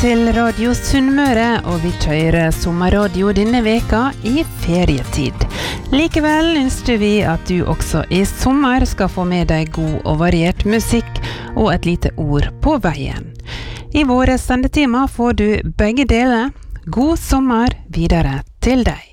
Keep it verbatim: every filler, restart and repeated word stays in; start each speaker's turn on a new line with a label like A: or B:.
A: til Radio Sunnmøre, og vi kjører sommerradio denne veka i ferietid. Likevel ønsker vi at du også i sommer skal få med deg god og variert musikk og et lite ord på veien. I våre sendetema får du begge deler. God sommer videre til deg.